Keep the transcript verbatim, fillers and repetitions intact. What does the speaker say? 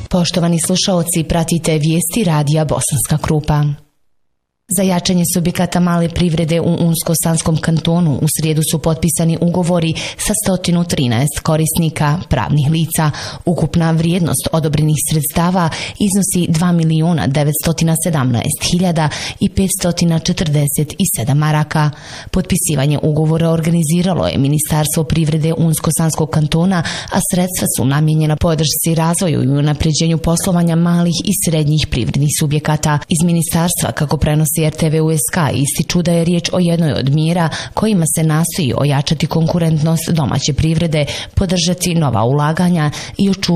Poštovani slušaoci, pratite vijesti radija Bosanska Krupa. Za jačanje subjekata male privrede u Unsko-Sanskom kantonu u srijedu su potpisani ugovori sa sto trinaest korisnika pravnih lica. Ukupna vrijednost odobrenih sredstava iznosi dva miliona devetsto sedamnaest hiljada petsto četrdeset sedam maraka. Potpisivanje ugovora organiziralo je Ministarstvo privrede Unsko-Sanskog kantona, a sredstva su namijenjena podršci razvoju i unapređenju poslovanja malih i srednjih privrednih subjekata. Iz ministarstva, kako prenosi R T V U S K, ističu da je riječ o jednoj od mjera kojima se nastoji ojačati konkurentnost domaće privrede, podržati nova ulaganja i očuvati